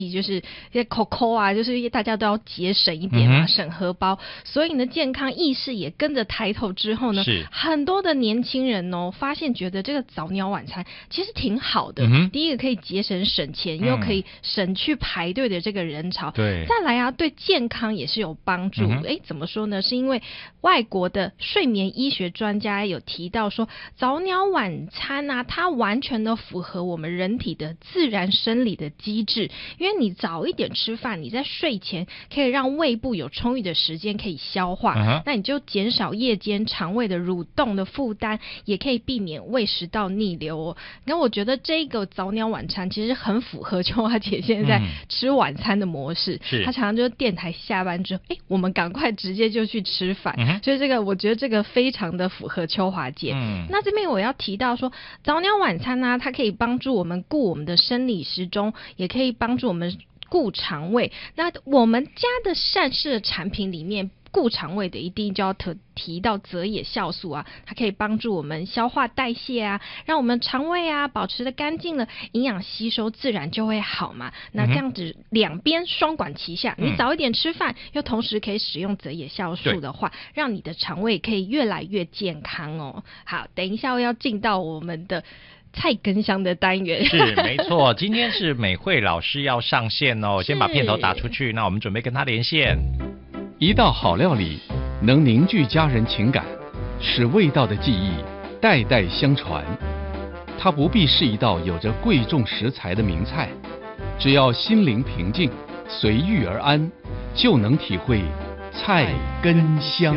就是一些 COCO 啊，就是大家都要节省一点嘛，省荷包，所以呢，健康意识也跟着抬头之后呢，很多的年轻人发现觉得这个早鸟晚餐其实挺好的。第一个可以节省省钱，又可以省去排队的这个人潮。 对， 再来啊，对健康也是有帮助。怎么说呢？是因为外国的睡眠医学专家有提到说，早鸟晚餐啊，它完全的符合我们人体的自然生理的机制，因为你早一点吃饭，你在睡前可以让胃部有充裕的时间可以消化，那你就减少夜间肠胃的蠕动的负担，也可以避免胃食道逆流那我觉得这个早鸟晚餐其实很符合秋华姐现在吃晚餐的模式。她常常就是电台下班之后，我们赶快直接就去吃饭，所以这个我觉得这个非常的符合秋华姐。那这边我要提到说，早鸟晚餐呢，它可以帮助我们顾我们的生理时钟，也可以帮助我们顾肠胃。那我们家的膳食的产品里面，顾肠胃的一定就要提到泽野酵素啊，它可以帮助我们消化代谢啊，让我们肠胃啊保持的干净了，营养吸收自然就会好嘛。那这样子两边双管齐下，你早一点吃饭，又同时可以使用泽野酵素的话，让你的肠胃可以越来越健康哦。好，等一下我要进到我们的菜根香的单元。 是没错，今天是美惠老师要上线哦，先把片头打出去，那我们准备跟他连线。 一道好料理能凝聚家人情感，使味道的记忆代代相传。它不必是一道有着贵重食材的名菜，只要心灵平静，随遇而安，就能体会菜根香。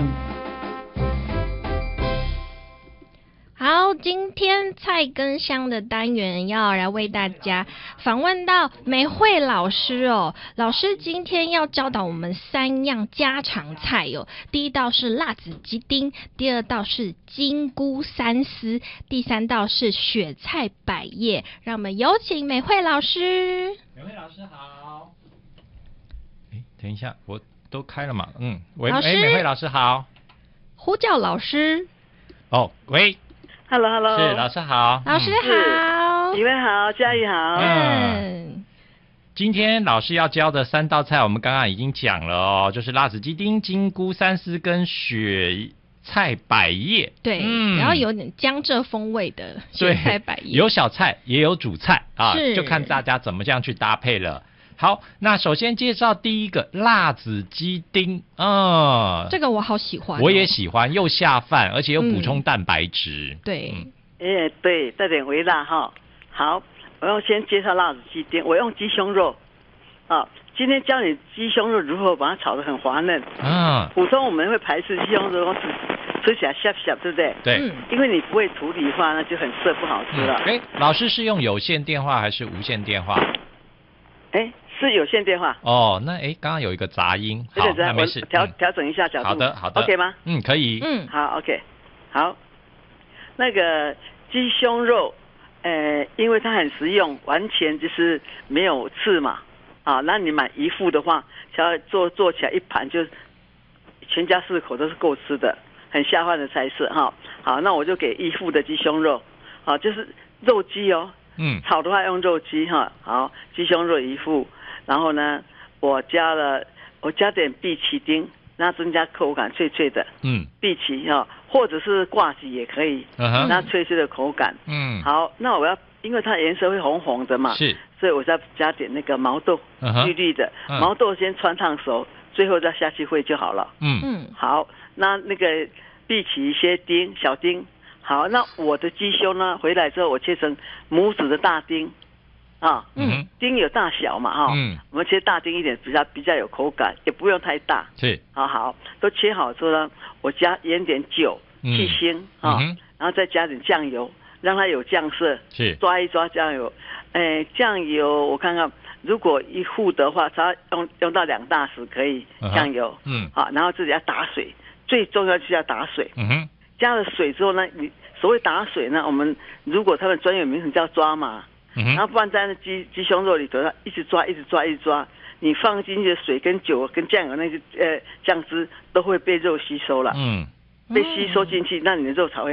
好，今天菜根香的单元要来为大家访问到美惠老师哦。老师今天要教导我们3样家常菜哦。第一道是辣子鸡丁，第二道是金菇三丝，第三道是雪菜百叶。让我们有请美惠老师。 美惠老师好。等一下，我都开了嘛？喂，美惠老师好。 呼叫老师。 喂。 Hello， 是老师好， 老师好， 你们好，嘉义好。 今天老师要教的3道菜，我们刚刚已经讲了哦，就是辣子鸡丁、金菇三丝跟雪菜百叶。 对，然后有点江浙风味的雪菜百叶， 有小菜也有主菜啊，就看大家怎么样去搭配了。好，那首先介绍第一个辣子鸡丁， 这个我好喜欢， 我也喜欢，又下饭，而且又补充蛋白质。 对， 对，带点微辣哈。好，我要先介绍辣子鸡丁，我用鸡胸肉啊。今天教你鸡胸肉如何把它炒得很滑嫩。普通我们会排斥鸡胸肉吃起来下不，对不对？ 对， 因为你不会处理的话，那就很涩不好吃了。 老师是用有线电话还是无线电话？ 是有线电话。 那刚刚有一个杂音，好，那没事， 调整一下角度。 好的 ，OK 吗？ 可以。 好 ，OK， 好。那个鸡胸肉，因为它很实用，完全就是没有刺嘛，那你买一副的话，只要做起来一盘就全家4口都是够吃的，很下饭的菜色哈。好，那我就给一副的鸡胸肉，就是肉鸡哦。炒的话用肉鸡哈。好，鸡胸肉一副。然后呢，我加点碧琪丁，那增加口感脆脆的。碧琪或者是挂鸡也可以，那脆脆的口感。好，那我要因为它颜色会红红的嘛， 是， 所以我再加点那个毛豆，绿绿的毛豆先穿烫熟，最后再下去烩就好了。好，那个碧琪一些小丁。好，那我的鸡胸呢，回来之后我切成拇指的大丁。丁有大小嘛我们切大丁一点比较有口感，也不用太大。 是， 好，都切好之后呢，我加点酒去腥然后再加点酱油，让它有酱色。 是， 抓一抓酱油。酱油我看看，如果一户的话，它用到2大匙可以酱油。好，然后自己要打水，最重要就是要打水。加了水之后呢，你所谓打水呢，我们如果他们专业名称叫抓麻。然后不然在那鸡胸肉里头，一直抓，你放进去的水跟酒跟酱油那些酱汁都会被肉吸收了。被吸收进去，那你的肉才会嫩。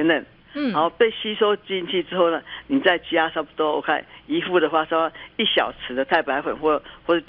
然后被吸收进去之后呢，你再加差不多我看一副的话，说1小匙的太白粉或者